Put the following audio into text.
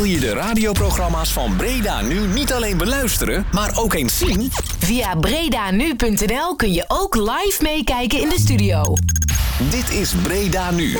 Wil je de radioprogramma's van Breda Nu niet alleen beluisteren, maar ook eens zien? Via bredanu.nl kun je ook live meekijken in de studio. Dit is Breda Nu.